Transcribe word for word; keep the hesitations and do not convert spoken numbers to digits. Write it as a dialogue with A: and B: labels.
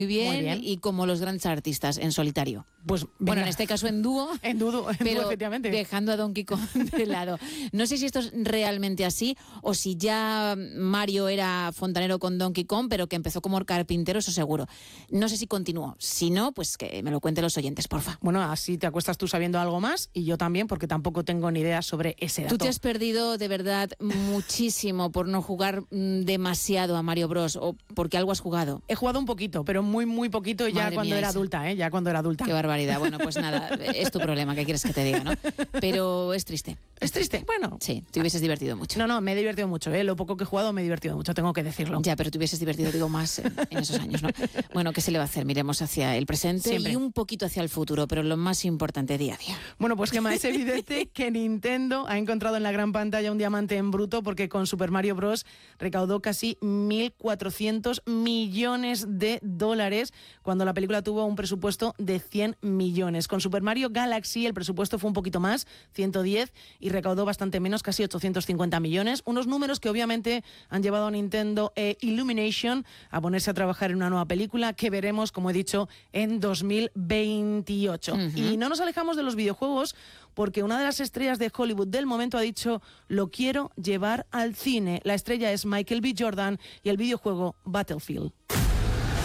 A: bien,
B: Muy bien.
A: y como los grandes artistas, en solitario.
B: Pues venga.
A: Bueno, en este caso en dúo.
B: En dúo, en
A: pero
B: dúo, efectivamente.
A: dejando a Donkey Kong de lado. No sé si esto es realmente así o si ya Mario era fontanero con Donkey Kong, pero que empezó como carpintero, eso seguro. No sé si continuó. Si no, pues que me lo cuenten los oyentes, porfa.
B: Bueno, así te acuestas tú sabiendo algo más y yo también, porque tampoco tengo ni idea sobre ese dato.
A: Tú te has perdido de verdad muchísimo por no jugar mm, demasiado a Mario Bros. O porque algo has jugado.
B: He jugado un poquito, pero muy, muy poquito y ya
A: Madre
B: cuando
A: mía,
B: era
A: Isa.
B: adulta, ¿eh? Ya cuando era adulta.
A: Qué barbaridad. Bueno, pues nada, es tu problema, ¿qué quieres que te diga, no? Pero es triste.
B: ¿Es triste? Bueno.
A: Sí, te hubieses divertido mucho.
B: No, no, me he divertido mucho, ¿eh? Lo poco que he jugado me he divertido mucho, tengo que decirlo.
A: Ya, pero te hubieses divertido, digo, más en, en esos años, ¿no? Bueno, ¿qué se le va a hacer? Miremos hacia el presente
B: Siempre.
A: y un poquito hacia el futuro, pero lo más importante día a día.
B: Bueno, pues Gemma, es evidente que Nintendo ha encontrado en la gran pantalla un diamante en bruto porque con Super Mario Bros. Recaudó casi mil cuatrocientos millones de dólares cuando la película tuvo un presupuesto de cien millones. Con Super Mario Galaxy el presupuesto fue un poquito más, ciento diez, y recaudó bastante menos, casi ochocientos cincuenta millones. Unos números que obviamente han llevado a Nintendo e Illumination a ponerse a trabajar en una nueva película que veremos, como he dicho, en dos mil veintiocho. Uh-huh. Y no nos alejamos de los videojuegos porque una de las estrellas de Hollywood del momento ha dicho: lo quiero llevar al cine. La estrella es Michael B. Jordan y el videojuego Battlefield.